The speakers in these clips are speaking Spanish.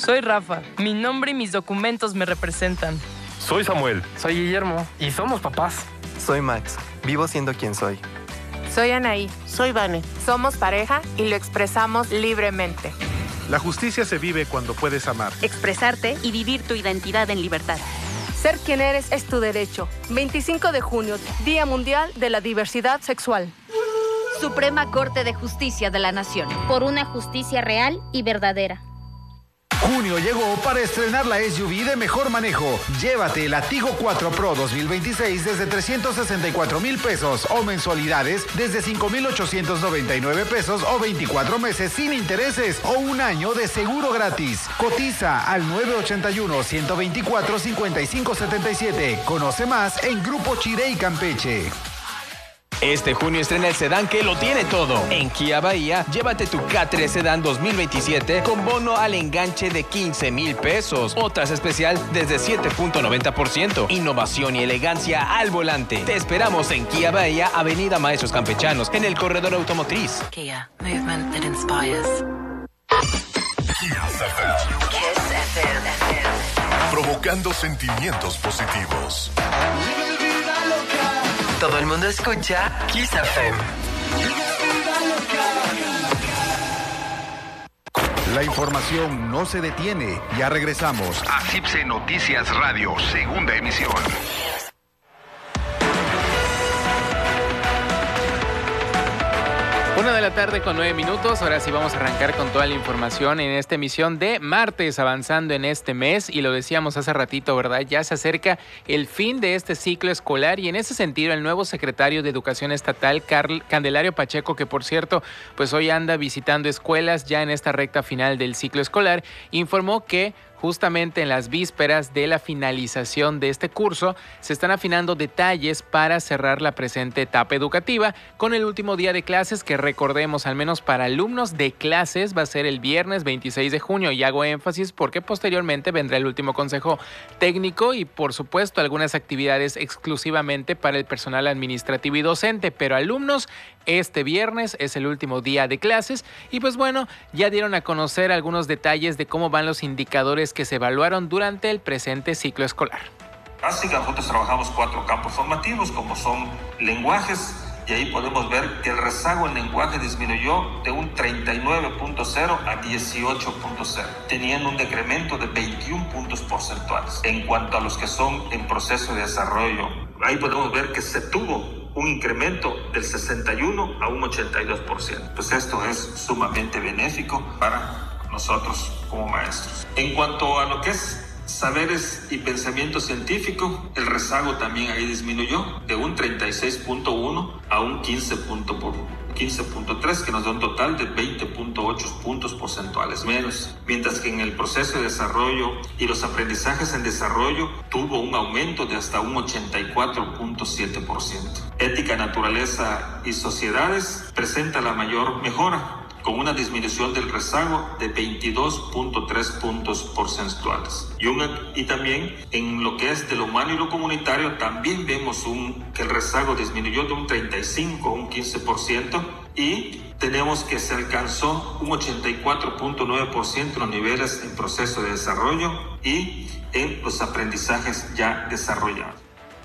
Soy Rafa. Mi nombre y mis documentos me representan. Soy Samuel. Soy Guillermo. Y somos papás. Soy Max. Vivo siendo quien soy. Soy Anaí. Soy Vane. Somos pareja y lo expresamos libremente. La justicia se vive cuando puedes amar, expresarte y vivir tu identidad en libertad. Ser quien eres es tu derecho. 25 de junio, Día Mundial de la Diversidad Sexual. Suprema Corte de Justicia de la Nación. Por una justicia real y verdadera. Junio llegó para estrenar la SUV de mejor manejo. Llévate la Tigo 4 Pro 2026 desde 364,000 pesos o mensualidades desde 5,899 pesos o 24 meses sin intereses o un año de seguro gratis. Cotiza al 981-124-5577. Conoce más en Grupo Chirey Campeche. Este junio estrena el sedán que lo tiene todo. En Kia Bahía, llévate tu K3 Sedán 2027 con bono al enganche de 15,000 pesos. O tasa especial desde 7.90%. Innovación y elegancia al volante. Te esperamos en Kia Bahía, Avenida Maestros Campechanos, en el corredor automotriz. Kia, movement that inspires. Kiss FM. Provocando sentimientos positivos. Todo el mundo escucha Kiss FM. La información no se detiene. Ya regresamos a CIPSE Noticias Radio, segunda emisión. 1:09 Ahora sí vamos a arrancar con toda la información en esta emisión de martes, avanzando en este mes. Y lo decíamos hace ratito, ¿verdad? Ya se acerca el fin de este ciclo escolar y en ese sentido el nuevo secretario de Educación Estatal, Candelario Pacheco, que por cierto, pues hoy anda visitando escuelas ya en esta recta final del ciclo escolar, informó que justamente en las vísperas de la finalización de este curso, se están afinando detalles para cerrar la presente etapa educativa con el último día de clases que recordemos, al menos para alumnos de clases, va a ser el viernes 26 de junio y hago énfasis porque posteriormente vendrá el último consejo técnico y por supuesto algunas actividades exclusivamente para el personal administrativo y docente, pero alumnos, este viernes es el último día de clases y pues bueno, ya dieron a conocer algunos detalles de cómo van los indicadores que se evaluaron durante el presente ciclo escolar. Básicamente nosotros trabajamos 4 campos formativos como son lenguajes y ahí podemos ver que el rezago en lenguaje disminuyó de un 39.0 a 18.0, teniendo un decremento de 21 puntos porcentuales. En cuanto a los que son en proceso de desarrollo, ahí podemos ver que se tuvo un incremento del 61 a un 82%. Pues esto es sumamente benéfico para nosotros como maestros. En cuanto a lo que es saberes y pensamiento científico, el rezago también ahí disminuyó de un 36.1 a un 15.3, que nos da un total de 20.8 puntos porcentuales menos, mientras que en el proceso de desarrollo y los aprendizajes en desarrollo tuvo un aumento de hasta un 84.7%. Ética, naturaleza y sociedades presenta la mayor mejora, con una disminución del rezago de 22.3 puntos porcentuales. Y también en lo que es de lo humano y lo comunitario, también vemos que el rezago disminuyó de un 35 a un 15%, y tenemos que se alcanzó un 84.9% en los niveles en proceso de desarrollo y en los aprendizajes ya desarrollados.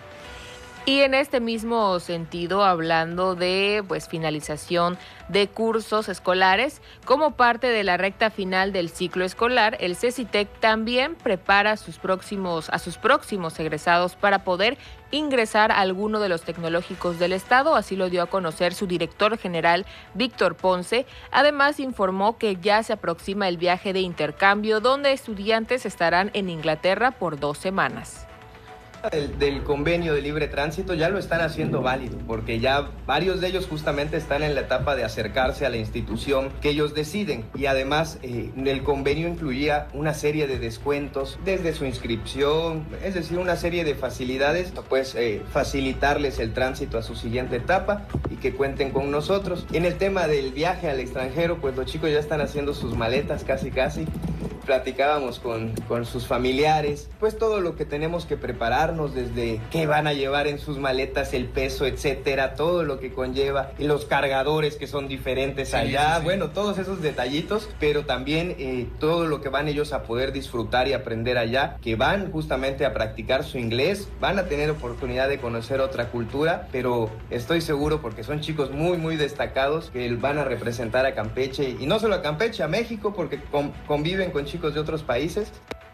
Y en este mismo sentido, hablando de finalización de cursos escolares, como parte de la recta final del ciclo escolar, el CECITEC también prepara a sus próximos egresados para poder ingresar a alguno de los tecnológicos del estado, así lo dio a conocer su director general, Víctor Ponce. Además, informó que ya se aproxima el viaje de intercambio, donde estudiantes estarán en Inglaterra por 2 semanas. Del convenio de libre tránsito ya lo están haciendo válido, porque ya varios de ellos justamente están en la etapa de acercarse a la institución que ellos deciden, y además el convenio incluía una serie de descuentos desde su inscripción, es decir, una serie de facilidades, pues facilitarles el tránsito a su siguiente etapa y que cuenten con nosotros. En el tema del viaje al extranjero, pues los chicos ya están haciendo sus maletas casi, platicábamos con sus familiares, pues todo lo que tenemos que prepararnos, desde qué van a llevar en sus maletas, el peso, etcétera, todo lo que conlleva, y los cargadores que son diferentes allá, bueno, todos esos detallitos, pero también todo lo que van ellos a poder disfrutar y aprender allá, que van justamente a practicar su inglés, van a tener oportunidad de conocer otra cultura, pero estoy seguro, porque son chicos muy, muy destacados, que van a representar a Campeche, y no solo a Campeche, a México, porque conviven con chicos de otros países.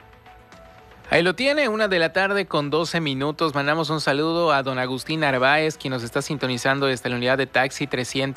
Ahí lo tiene, 1:12 p.m. Mandamos un saludo a don Agustín Narváez, quien nos está sintonizando desde la unidad de taxi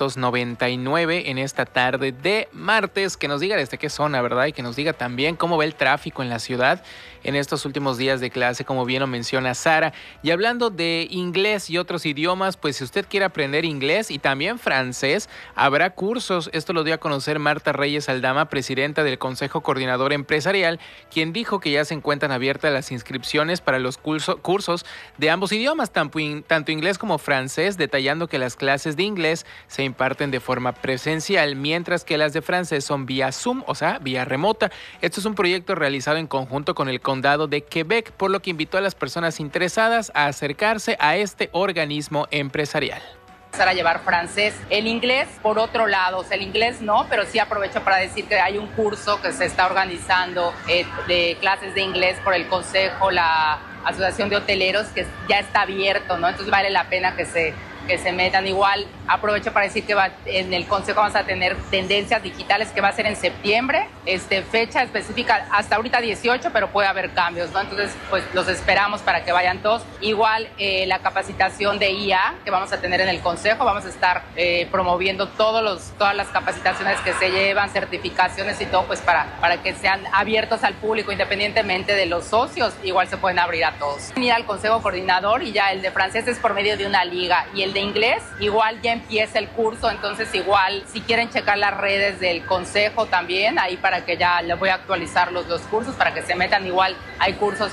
399 en esta tarde de martes. Que nos diga desde qué zona, ¿verdad? Y que nos diga también cómo va el tráfico en la ciudad en estos últimos días de clase, como bien lo menciona Sara. Y hablando de inglés y otros idiomas, pues si usted quiere aprender inglés y también francés, habrá cursos. Esto lo dio a conocer Marta Reyes Aldama, presidenta del Consejo Coordinador Empresarial, quien dijo que ya se encuentran abiertas las inscripciones para los cursos de ambos idiomas, tanto inglés como francés, detallando que las clases de inglés se imparten de forma presencial, mientras que las de francés son vía Zoom, o sea, vía remota. Esto es un proyecto realizado en conjunto con el Condado de Quebec, por lo que invitó a las personas interesadas a acercarse a este organismo empresarial. A llevar francés. El inglés, por otro lado, o sea, el inglés no, pero sí aprovecho para decir que hay un curso que se está organizando de clases de inglés por el Consejo, la Asociación de Hoteleros, que ya está abierto, ¿no? Entonces vale la pena que se metan. Igual aprovecho para decir que en el Consejo vamos a tener tendencias digitales, que va a ser en septiembre, fecha específica hasta ahorita 18, pero puede haber cambios, ¿no? Entonces, pues los esperamos para que vayan todos. Igual la capacitación de IA que vamos a tener en el Consejo, vamos a estar promoviendo todas las capacitaciones que se llevan, certificaciones y todo, pues para que sean abiertos al público, independientemente de los socios, igual se pueden abrir a todos. Ir al Consejo Coordinador, y ya el de francés es por medio de una liga, y el de inglés igual ya empieza el curso, entonces igual si quieren checar las redes del consejo también, ahí para que ya les voy a actualizar los cursos para que se metan. Igual hay cursos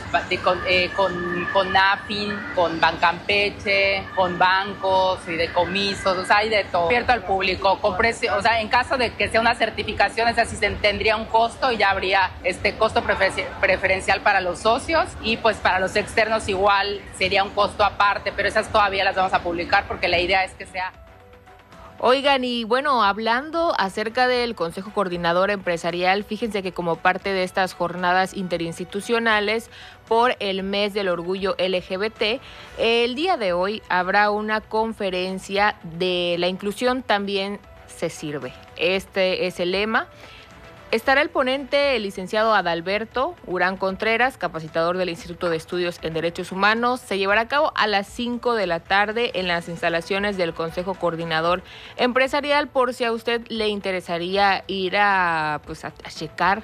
con NAFIN, con Bancampeche, con bancos y decomisos, o sea, hay de todo. Abierto al público, con precio, o sea, en caso de que sea una certificación, es así, tendría un costo y ya habría costo preferencial para los socios, y pues para los externos igual sería un costo aparte, pero esas todavía las vamos a publicar porque la idea es que sea. Oigan, y bueno, hablando acerca del Consejo Coordinador Empresarial, fíjense que como parte de estas jornadas interinstitucionales por el mes del orgullo LGBT, el día de hoy habrá una conferencia de la inclusión también se sirve. Este es el lema. Estará el ponente, el licenciado Adalberto Urán Contreras, capacitador del Instituto de Estudios en Derechos Humanos. Se llevará a cabo a las 5 de la tarde en las instalaciones del Consejo Coordinador Empresarial. Por si a usted le interesaría ir a checar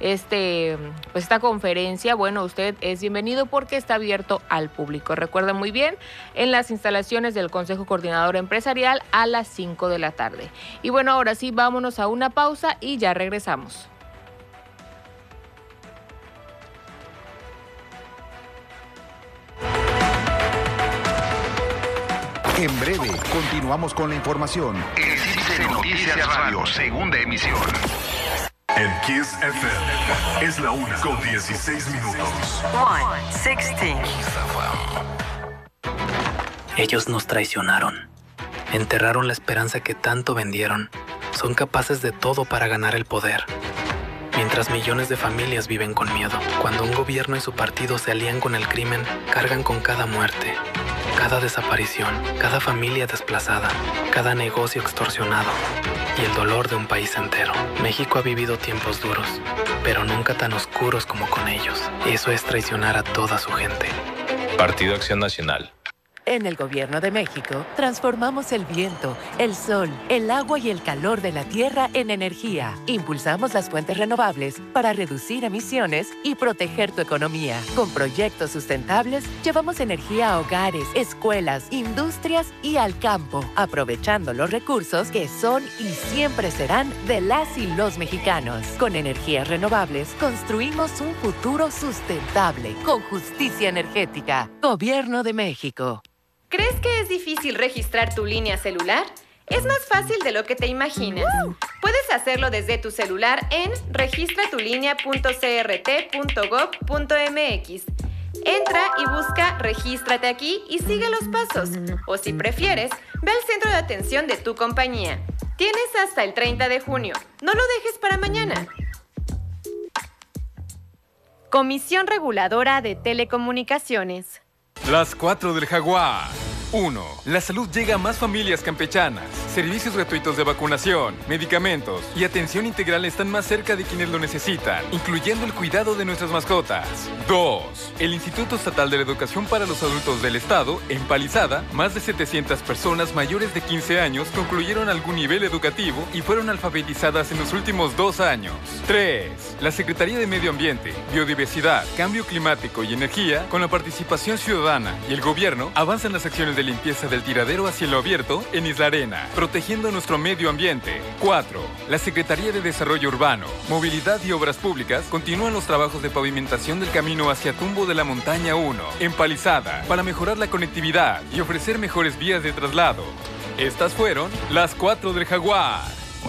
esta conferencia, bueno, usted es bienvenido porque está abierto al público. Recuerda muy bien, en las instalaciones del Consejo Coordinador Empresarial a las 5 de la tarde. Y bueno, ahora sí, vámonos a una pausa y ya regresamos. En breve, continuamos con la información. Existe Noticias Radio, segunda emisión. En Kiss FM es la 1:16 p.m. 1:16. Ellos nos traicionaron. Enterraron la esperanza que tanto vendieron. Son capaces de todo para ganar el poder. Mientras millones de familias viven con miedo. Cuando un gobierno y su partido se alían con el crimen, cargan con cada muerte, cada desaparición, cada familia desplazada, cada negocio extorsionado y el dolor de un país entero. México ha vivido tiempos duros, pero nunca tan oscuros como con ellos. Eso es traicionar a toda su gente. Partido Acción Nacional. En el Gobierno de México, transformamos el viento, el sol, el agua y el calor de la tierra en energía. Impulsamos las fuentes renovables para reducir emisiones y proteger tu economía. Con proyectos sustentables, llevamos energía a hogares, escuelas, industrias y al campo, aprovechando los recursos que son y siempre serán de las y los mexicanos. Con energías renovables, construimos un futuro sustentable, con justicia energética. Gobierno de México. ¿Crees que es difícil registrar tu línea celular? Es más fácil de lo que te imaginas. Puedes hacerlo desde tu celular en registratulinea.crt.gov.mx. Entra y busca Regístrate aquí y sigue los pasos. O si prefieres, ve al centro de atención de tu compañía. Tienes hasta el 30 de junio. No lo dejes para mañana. Comisión Reguladora de Telecomunicaciones. Las 4 del Jaguar. 1. La salud llega a más familias campechanas. Servicios gratuitos de vacunación, medicamentos y atención integral están más cerca de quienes lo necesitan, incluyendo el cuidado de nuestras mascotas. 2. El Instituto Estatal de la Educación para los Adultos del Estado, en Palizada, más de 700 personas mayores de 15 años concluyeron algún nivel educativo y fueron alfabetizadas en los últimos 2 años. 3. La Secretaría de Medio Ambiente, Biodiversidad, Cambio Climático y Energía, con la participación ciudadana y el gobierno, avanzan las acciones de limpieza del tiradero a cielo abierto en Isla Arena, protegiendo nuestro medio ambiente. 4. La Secretaría de Desarrollo Urbano, Movilidad y Obras Públicas continúan los trabajos de pavimentación del camino hacia Tumbo de la Montaña 1, en Palizada, para mejorar la conectividad y ofrecer mejores vías de traslado. Estas fueron las 4 del Jaguar.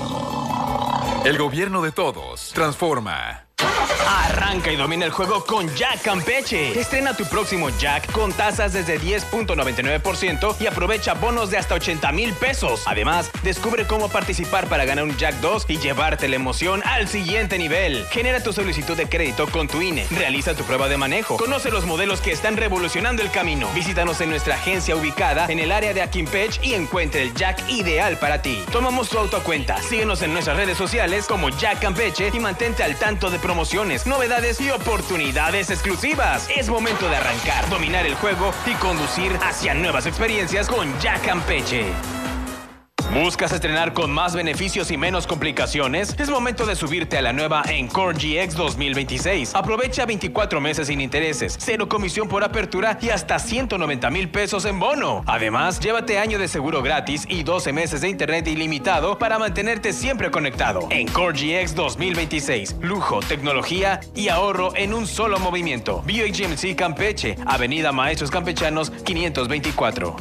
El gobierno de todos transforma. Arranca y domina el juego con Jack Campeche. Estrena tu próximo Jack con tasas desde 10.99% y aprovecha bonos de hasta 80,000 pesos. Además, descubre cómo participar para ganar un Jack 2 y llevarte la emoción al siguiente nivel. Genera tu solicitud de crédito con tu INE. Realiza tu prueba de manejo. Conoce los modelos que están revolucionando el camino. Visítanos en nuestra agencia ubicada en el área de Aquimpech y encuentre el Jack ideal para ti. Tomamos tu auto a cuenta. Síguenos en nuestras redes sociales como Jack Campeche y mantente al tanto de promociones, novedades y oportunidades exclusivas. Es momento de arrancar, dominar el juego y conducir hacia nuevas experiencias con Jack Campeche. ¿Buscas estrenar con más beneficios y menos complicaciones? Es momento de subirte a la nueva Encore GX 2026. Aprovecha 24 meses sin intereses, 0 comisión por apertura y hasta 190,000 pesos en bono. Además, llévate año de seguro gratis y 12 meses de internet ilimitado para mantenerte siempre conectado. Encore GX 2026. Lujo, tecnología y ahorro en un solo movimiento. BioGMC Campeche, Avenida Maestros Campechanos 524.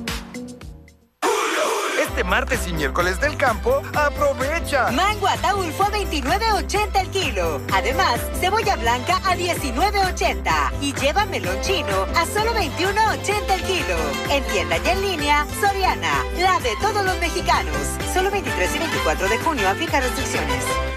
Este martes y miércoles del campo, ¡aprovecha! Mango Ataulfo a $29.80 el kilo. Además, cebolla blanca a $19.80. Y lleva melón chino a solo $21.80 el kilo. En tienda y en línea, Soriana, la de todos los mexicanos. Solo 23 y 24 de junio, aplica restricciones.